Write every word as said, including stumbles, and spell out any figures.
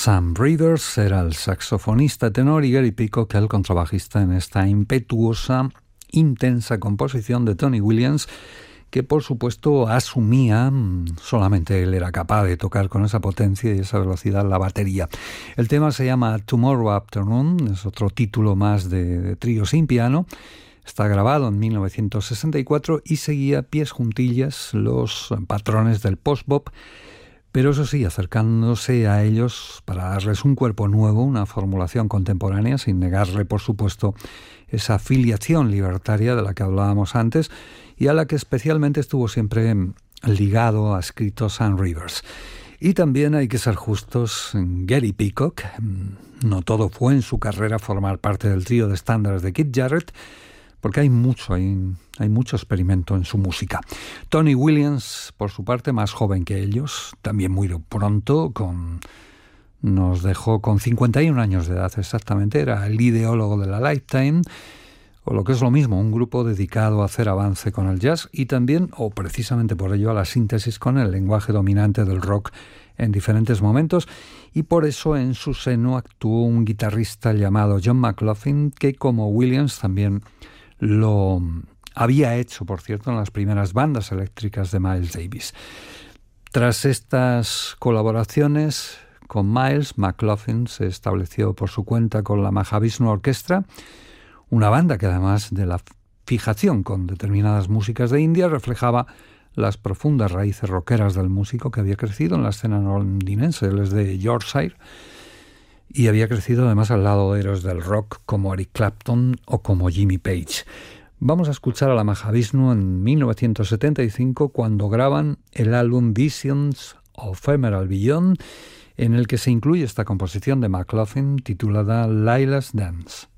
Sam Rivers era el saxofonista tenor y Gary Peacock el contrabajista en esta impetuosa, intensa composición de Tony Williams, que por supuesto asumía, solamente él era capaz de tocar con esa potencia y esa velocidad la batería. El tema se llama Tomorrow Afternoon, es otro título más de, de trío sin piano. Está grabado en mil novecientos sesenta y cuatro y seguía pies juntillas los patrones del post-bop, pero eso sí, acercándose a ellos para darles un cuerpo nuevo, una formulación contemporánea, sin negarle, por supuesto, esa filiación libertaria de la que hablábamos antes y a la que especialmente estuvo siempre ligado a escrito Sam Rivers. Y también hay que ser justos, Gary Peacock, no todo fue en su carrera formar parte del trío de estándares de Keith Jarrett, porque hay mucho, hay, hay mucho experimento en su música. Tony Williams, por su parte, más joven que ellos, también muy pronto, con, nos dejó con cincuenta y un años de edad exactamente, era el ideólogo de la Lifetime, o lo que es lo mismo, un grupo dedicado a hacer avance con el jazz y también, o precisamente por ello, a la síntesis con el lenguaje dominante del rock en diferentes momentos, y por eso en su seno actuó un guitarrista llamado John McLaughlin, que como Williams también lo había hecho, por cierto, en las primeras bandas eléctricas de Miles Davis. Tras estas colaboraciones con Miles, McLaughlin se estableció por su cuenta con la Mahavishnu Orchestra, una banda que además de la fijación con determinadas músicas de India reflejaba las profundas raíces rockeras del músico que había crecido en la escena londinense. Él es de Yorkshire y había crecido además al lado de héroes del rock como Eric Clapton o como Jimmy Page. Vamos a escuchar a la Mahavishnu en mil novecientos setenta y cinco cuando graban el álbum Visions of Emerald Beyond, en el que se incluye esta composición de McLaughlin titulada Lila's Dance.